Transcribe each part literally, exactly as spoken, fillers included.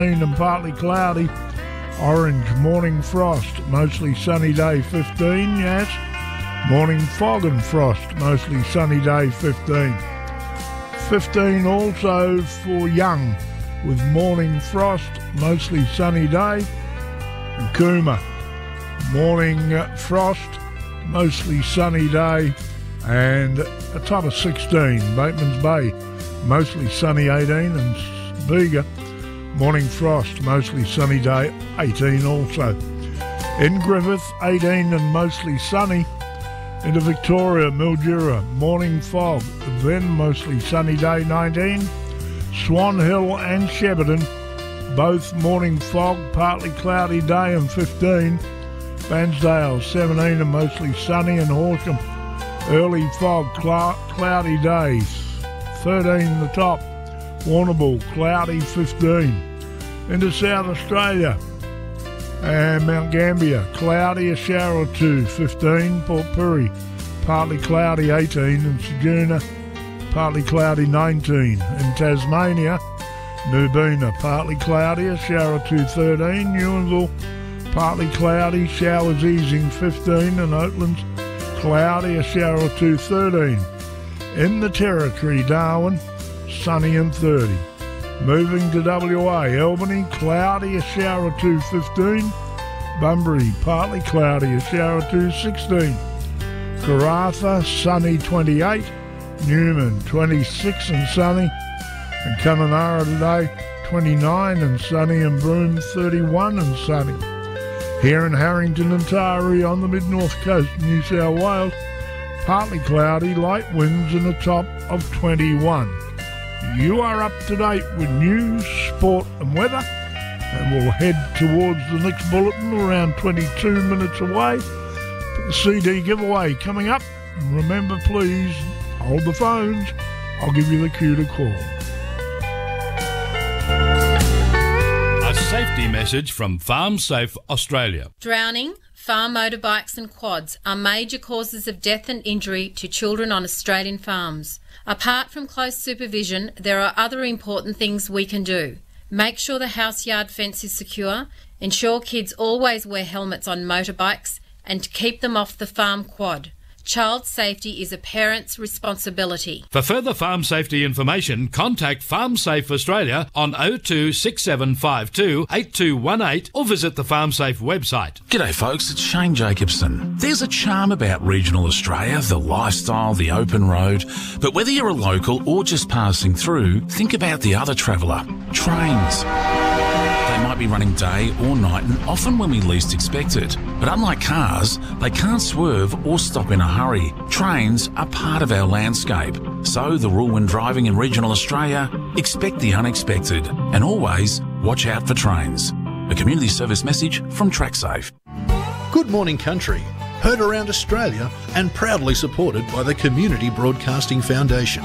and partly cloudy. Orange, morning frost, mostly sunny day, fifteen, yes. Morning fog and frost, mostly sunny day, fifteen. fifteen also for Young, with morning frost, mostly sunny day. And Cooma, morning frost, mostly sunny day. And a top of sixteen, Bateman's Bay, mostly sunny, eighteen. And Bega, morning frost, mostly sunny day, eighteen also. In Griffith, eighteen and mostly sunny. Into Victoria, Mildura, morning fog, then mostly sunny day, nineteen. Swan Hill and Shepparton, both morning fog, partly cloudy day, and fifteen. Bansdale, seventeen and mostly sunny. And Horsham, early fog, cl- cloudy days, thirteen the top. Warrnambool, cloudy, fifteen. Into South Australia and Mount Gambier, cloudy, a shower or two, fifteen. Port Pirie, partly cloudy, eighteen. And Ceduna, partly cloudy, nineteen. In Tasmania, Nubina, partly cloudy, a shower or two, thirteen. Ewanville, partly cloudy, showers easing, fifteen. And Oatlands, cloudy, a shower or two, thirteen. In the Territory, Darwin, sunny and thirty. Moving to W A, Albany, cloudy, a shower or two, fifteen. Bunbury, partly cloudy, a shower or two, sixteen. Karratha, sunny, twenty-eight. Newman, twenty-six and sunny. And Kununurra today, twenty-nine and sunny. And Broome, thirty-one and sunny. Here in Harrington and Taree on the mid-north coast, New South Wales, partly cloudy, light winds and a top of twenty-one. You are up to date with news, sport and weather, and we'll head towards the next bulletin around twenty-two minutes away. The C D giveaway coming up. Remember, please, hold the phones. I'll give you the cue to call. A safety message from Farm Safe Australia. Drowning, farm motorbikes and quads are major causes of death and injury to children on Australian farms. Apart from close supervision, there are other important things we can do. Make sure the house yard fence is secure, ensure kids always wear helmets on motorbikes, and keep them off the farm quad. Child safety is a parent's responsibility. For further farm safety information, contact Farm Safe Australia on oh two six seven five two eight two one eight or visit the Farm Safe website. G'day folks, it's Shane Jacobson. There's a charm about regional Australia, the lifestyle, the open road. But whether you're a local or just passing through, think about the other traveller, trains. They might be running day or night and often when we least expect it. But unlike cars, they can't swerve or stop in a hurry. Trains are part of our landscape. So the rule when driving in regional Australia, expect the unexpected and always watch out for trains. A community service message from TrackSafe. Good morning country, heard around Australia and proudly supported by the Community Broadcasting Foundation.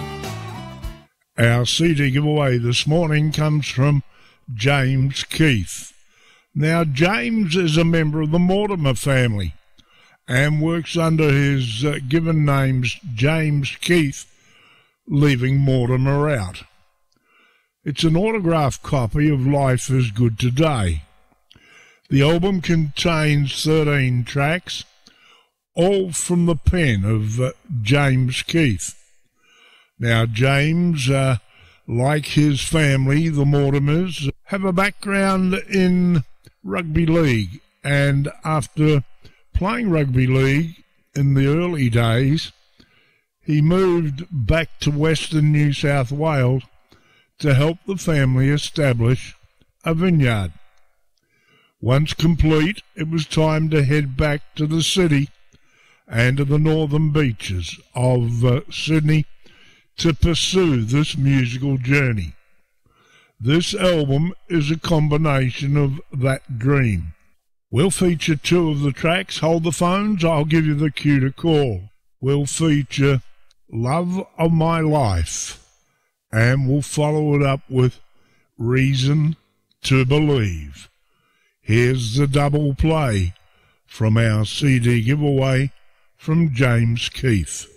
Our C D giveaway this morning comes from James Keith. Now, James is a member of the Mortimer family and works under his uh, given names James Keith, leaving Mortimer out. It's an autographed copy of Life is Good Today. The album contains thirteen tracks, all from the pen of uh, James Keith. Now, James, uh, like his family, the Mortimers, have a background in rugby league, and after playing rugby league in the early days, he moved back to Western New South Wales to help the family establish a vineyard. Once complete, it was time to head back to the city and to the northern beaches of uh, Sydney to pursue this musical journey. This album is a combination of that dream. We'll feature two of the tracks. Hold the phones, I'll give you the cue to call. We'll feature Love of My Life, and we'll follow it up with Reason to Believe. Here's the double play from our C D giveaway from James Keith.